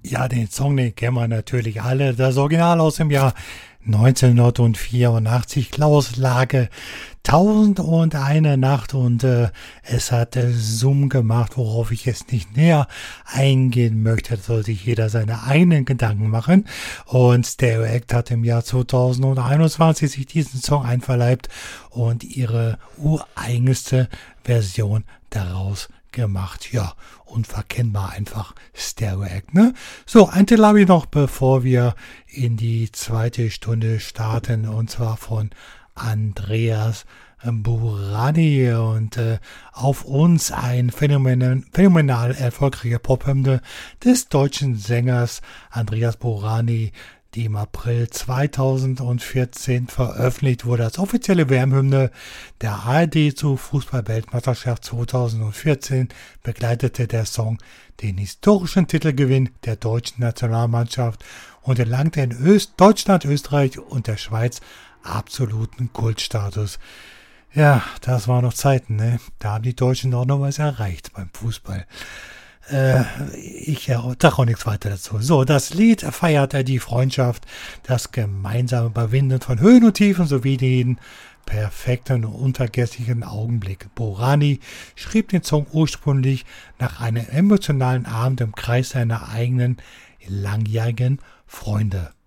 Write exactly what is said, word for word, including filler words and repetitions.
Ja, den Song, den kennen wir natürlich alle. Das Original aus dem Jahr neunzehnhundertvierundachtzig. Klaus Lage, Tausendundeine Nacht, und äh, es hat äh, Summ gemacht, worauf ich jetzt nicht näher eingehen möchte. Da soll sich jeder seine eigenen Gedanken machen. Und Stereo Act hat im Jahr zweitausendeinundzwanzig sich diesen Song einverleibt und ihre ureigenste Version daraus gemacht. Ja, unverkennbar einfach Stereo Act, ne? So, ein Titel habe ich noch, bevor wir in die zweite Stunde starten, und zwar von Andreas Burani, und äh, auf uns ein phänomenal, phänomenal erfolgreicher Pophymne des deutschen Sängers Andreas Burani, die im April zweitausendvierzehn veröffentlicht wurde als offizielle W M-Hymne der A R D zur Fußball-Weltmeisterschaft zweitausendvierzehn, begleitete der Song den historischen Titelgewinn der deutschen Nationalmannschaft und erlangte in Öst- Deutschland, Österreich und der Schweiz absoluten Kultstatus. Ja, das waren noch Zeiten, ne? Da haben die Deutschen auch noch was erreicht beim Fußball. Äh, ich ja, sage auch nichts weiter dazu. So, das Lied feiert die Freundschaft, das gemeinsame Überwinden von Höhen und Tiefen sowie den perfekten und unvergesslichen Augenblick. Burani schrieb den Song ursprünglich nach einem emotionalen Abend im Kreis seiner eigenen langjährigen Freunde.